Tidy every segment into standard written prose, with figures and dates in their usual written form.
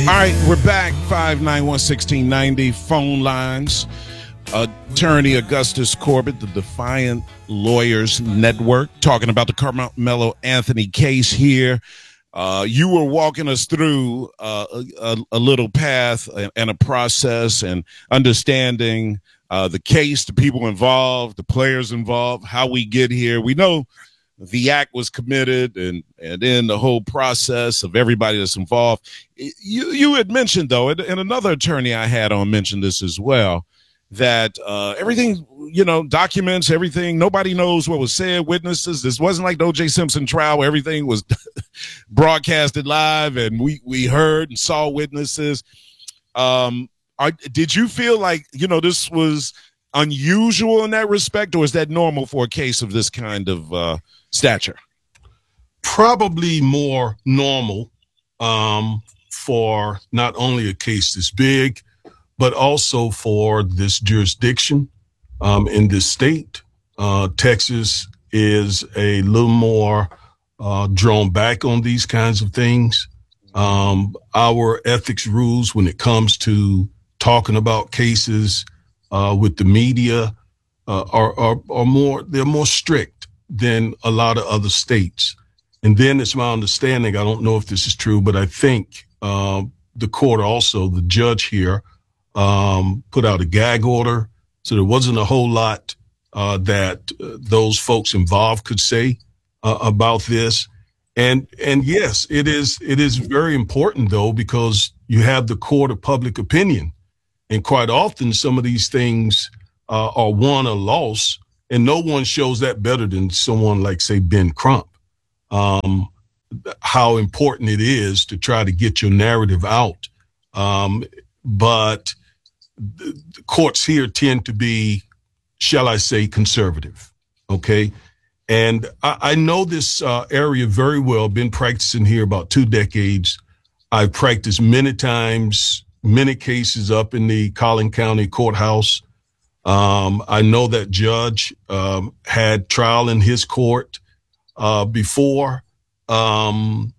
All right, we're back. 591-1690 phone lines. Attorney Augustus Corbett, the Defiant Lawyers Network, talking about the Carmelo Anthony case here. You were walking us through a little path and a process and understanding the case, the people involved, the players involved, how we get here. We know the act was committed and then the whole process of everybody that's involved. You had mentioned, though, and another attorney I had on mentioned this as well, that everything, documents, everything, nobody knows what was said, witnesses. This wasn't like the O.J. Simpson trial where everything was broadcasted live and we heard and saw witnesses. Did you feel like, this was unusual in that respect, or is that normal for a case of this kind of stature? Probably more normal for not only a case this big, but also for this jurisdiction in this state. Texas is a little more drawn back on these kinds of things. Our ethics rules when it comes to talking about cases with the media are more, they're more strict than a lot of other states. And then it's my understanding, I don't know if this is true, but I think the court also, the judge here, put out a gag order. So there wasn't a whole lot that those folks involved could say about this. And yes, it is very important, though, because you have the court of public opinion. And quite often, some of these things are won or lost, and no one shows that better than someone like, say, Ben Crump. How important it is to try to get your narrative out. But the courts here tend to be, shall I say, conservative. Okay. And I know this area very well, been practicing here about 2 decades. I've practiced many times, many cases up in the Collin County Courthouse. I know that judge had trial in his court before. So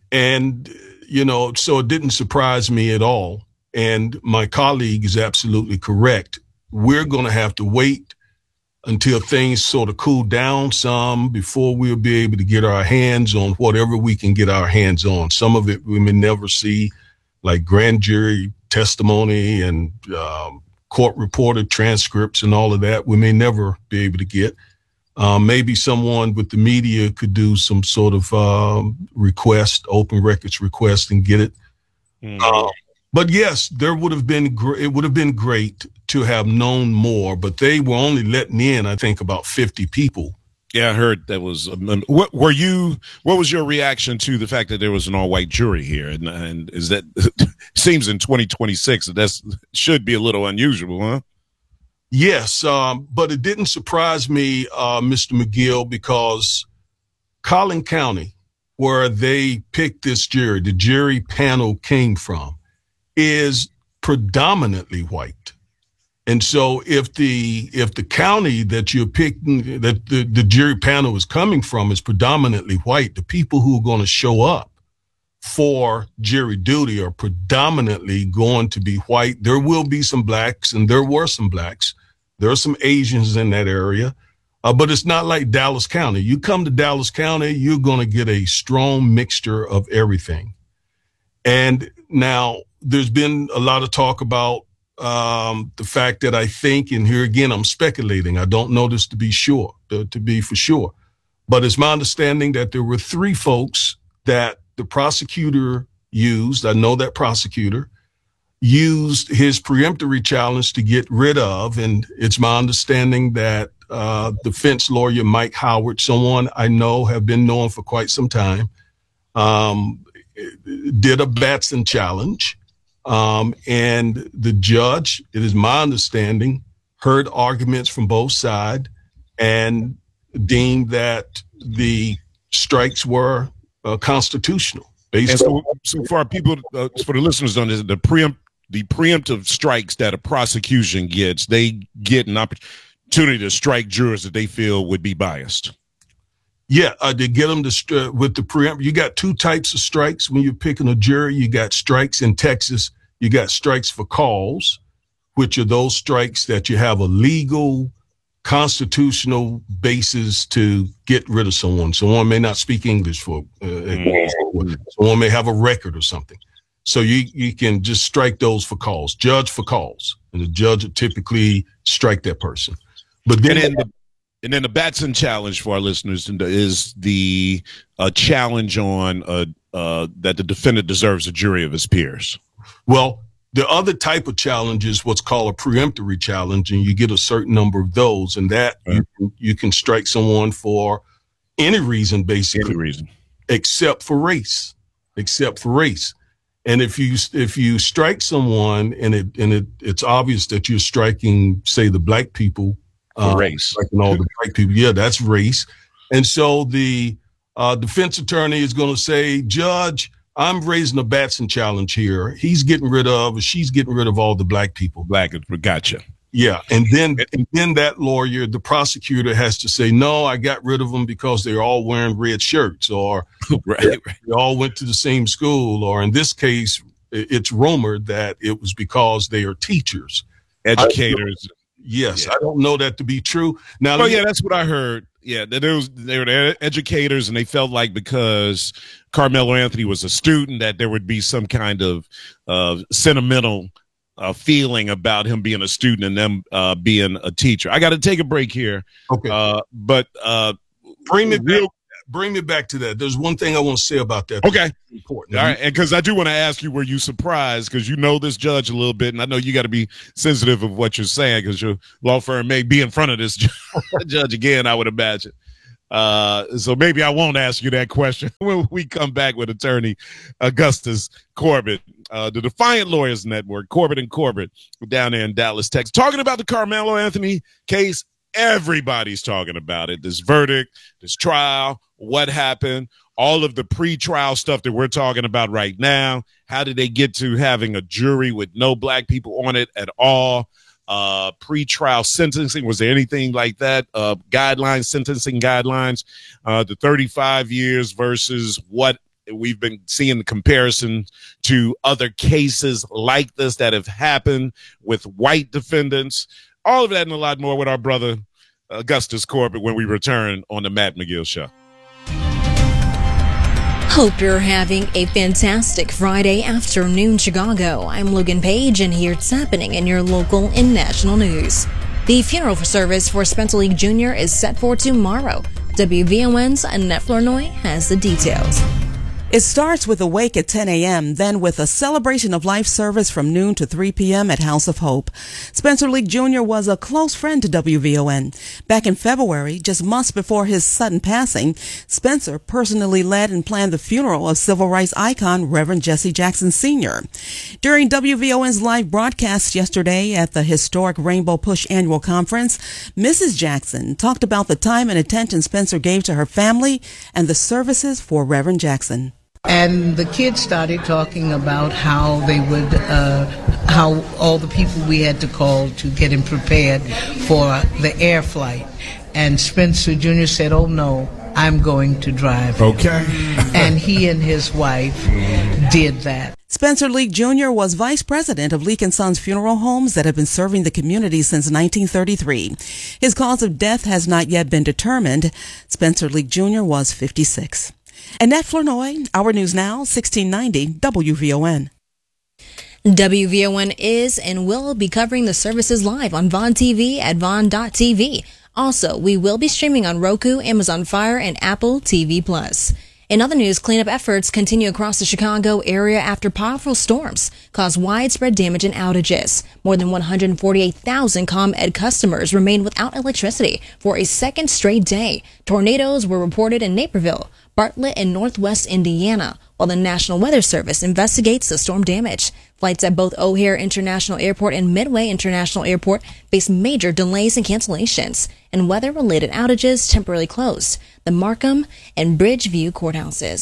it didn't surprise me at all. And my colleague is absolutely correct. We're going to have to wait until things sort of cool down some before we'll be able to get our hands on whatever we can get our hands on. Some of it we may never see, like grand jury testimony and court reported transcripts and all of that. We may never be able to get. Maybe someone with the media could do some sort of request, open records request, and get it. Mm-hmm. But yes, it would have been great to have known more, but they were only letting in, I think, about 50 people. Yeah, I heard that was. What was your reaction to the fact that there was an all-white jury here? And is that seems in 2026 that should be a little unusual, huh? Yes, but it didn't surprise me, Mr. McGill, because Collin County, where they picked this jury, the jury panel came from, is predominantly white. And so if the county that you're picking, that the jury panel is coming from is predominantly white, the people who are going to show up for jury duty are predominantly going to be white. There will be some blacks, and there were some blacks. There are some Asians in that area, but it's not like Dallas County. You come to Dallas County, you're going to get a strong mixture of everything. And now there's been a lot of talk about the fact that I think, and here again, I'm speculating. I don't know this to be for sure. But it's my understanding that there were 3 folks that the prosecutor used. I know that prosecutor used his preemptory challenge to get rid of. And it's my understanding that defense lawyer Mike Howard, someone I know have been known for quite some time, did a Batson challenge. And the judge, it is my understanding, heard arguments from both sides and deemed that the strikes were constitutional. So for our people, for the listeners, the preemptive strikes that a prosecution gets, they get an opportunity to strike jurors that they feel would be biased. Yeah, to get them to with the preempt. You got two types of strikes when you're picking a jury. You got strikes in Texas. You got strikes for cause, which are those strikes that you have a legal, constitutional basis to get rid of someone. Someone may not speak English someone may have a record or something. So you can just strike those for cause, judge for cause, and the judge will typically strike that person. But then and then the Batson challenge for our listeners is the challenge on that the defendant deserves a jury of his peers. Well, the other type of challenge is what's called a preemptory challenge, and you get a certain number of those, and that you can strike someone for any reason, basically, except for race. And if you strike someone and it's obvious that you're striking, say, the black people, race, striking all the black people, yeah, that's race. And so the defense attorney is going to say, Judge, I'm raising a Batson challenge here. She's getting rid of all the black people. Gotcha. Yeah. And then that lawyer, the prosecutor, has to say, no, I got rid of them because they're all wearing red shirts, or they all went to the same school. Or in this case, it's rumored that it was because they are teachers. Educators. Yes. Yeah. I don't know that to be true. Now, that's what I heard. Yeah, they were educators, and they felt like because Carmelo Anthony was a student that there would be some kind of sentimental feeling about him being a student and them being a teacher. I got to take a break here. Okay. But bring me back to that. There's one thing I want to say about that. Okay. Important. All right. And because I do want to ask you, were you surprised? Because you know this judge a little bit, and I know you got to be sensitive of what you're saying because your law firm may be in front of this judge again, I would imagine. So maybe I won't ask you that question when we come back with attorney Augustus Corbett, the Defiant Lawyers Network, Corbett and Corbett, down there in Dallas, Texas, talking about the Carmelo Anthony case. Everybody's talking about it. This verdict, this trial, what happened, all of the pre-trial stuff that we're talking about right now. How did they get to having a jury with no black people on it at all? Pre-trial sentencing, was there anything like that? Sentencing guidelines, the 35 years versus what we've been seeing the comparison to other cases like this that have happened with white defendants. All of that and a lot more with our brother Augustus Corbett when we return on the Matt McGill Show. Hope you're having a fantastic Friday afternoon, Chicago. I'm Logan Page, and here's happening in your local and national news. The funeral service for Spencer Lee Jr. is set for tomorrow. WVON's Annette Flournoy has the details. It starts with a wake at 10 a.m., then with a celebration of life service from noon to 3 p.m. at House of Hope. Spencer Lee Jr. was a close friend to WVON. Back in February, just months before his sudden passing, Spencer personally led and planned the funeral of civil rights icon Reverend Jesse Jackson Sr. During WVON's live broadcast yesterday at the historic Rainbow Push annual conference, Mrs. Jackson talked about the time and attention Spencer gave to her family and the services for Reverend Jackson. And the kids started talking about how they would, how all the people we had to call to get him prepared for the air flight. And Spencer Jr. said, oh no, I'm going to drive him. Okay. And he and his wife did that. Spencer Leak Jr. was vice president of Leak & Sons Funeral Homes that have been serving the community since 1933. His cause of death has not yet been determined. Spencer Leak Jr. was 56. Annette Flournoy, Our News Now, 1690 WVON. WVON is and will be covering the services live on Vaughn TV at Vaughn.tv. Also, we will be streaming on Roku, Amazon Fire, and Apple TV+. In other news, cleanup efforts continue across the Chicago area after powerful storms caused widespread damage and outages. More than 148,000 ComEd customers remained without electricity for a second straight day. Tornadoes were reported in Naperville, Bartlett, and Northwest Indiana, while the National Weather Service investigates the storm damage. Flights at both O'Hare International Airport and Midway International Airport faced major delays and cancellations, and weather-related outages temporarily closed the Markham and Bridgeview courthouses.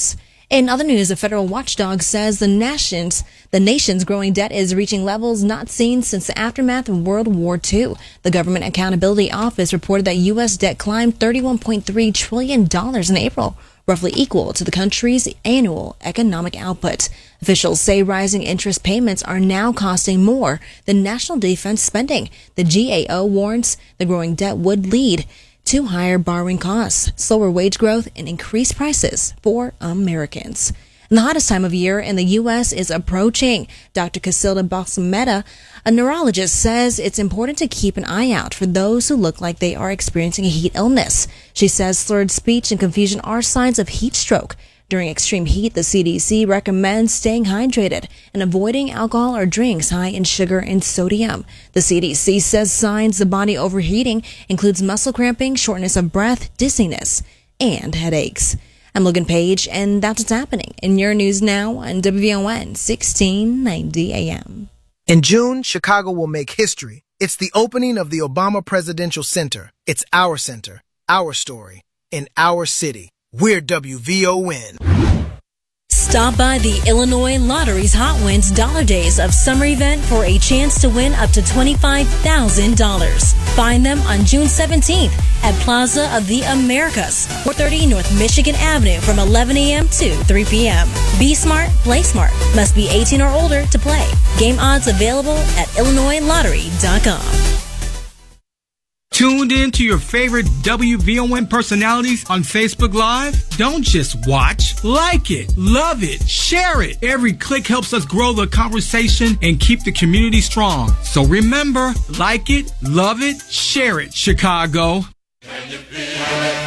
In other news, a federal watchdog says the nation's growing debt is reaching levels not seen since the aftermath of World War II. The Government Accountability Office reported that U.S. debt climbed $31.3 trillion in April, roughly equal to the country's annual economic output. Officials say rising interest payments are now costing more than national defense spending. The GAO warns the growing debt would lead to higher borrowing costs, slower wage growth, and increased prices for Americans. And the hottest time of year in the U.S. is approaching. Dr. Casilda Balsameda, a neurologist, says it's important to keep an eye out for those who look like they are experiencing a heat illness. She says slurred speech and confusion are signs of heat stroke. During extreme heat, the CDC recommends staying hydrated and avoiding alcohol or drinks high in sugar and sodium. The CDC says signs of body overheating includes muscle cramping, shortness of breath, dizziness, and headaches. I'm Logan Page, and that's what's happening in your news now on WVON 1690 AM. In June, Chicago will make history. It's the opening of the Obama Presidential Center. It's our center, our story, in our city. We're WVON. Stop by the Illinois Lottery's Hot Wins Dollar Days of Summer event for a chance to win up to $25,000. Find them on June 17th at Plaza of the Americas, 430 North Michigan Avenue from 11 a.m. to 3 p.m. Be smart, play smart. Must be 18 or older to play. Game odds available at IllinoisLottery.com. Tuned in to your favorite WVON personalities on Facebook Live? Don't just watch. Like it, love it, share it. Every click helps us grow the conversation and keep the community strong. So remember, like it, love it, share it, Chicago. Can you feel it?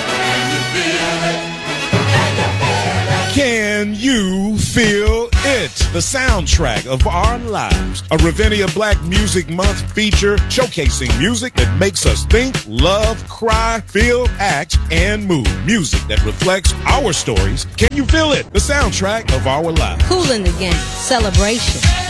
Can you feel it? The soundtrack of our lives. A Ravinia Black Music Month feature showcasing music that makes us think, love, cry, feel, act, and move. Music that reflects our stories. Can you feel it? The soundtrack of our lives. Cool in the Game. Celebration.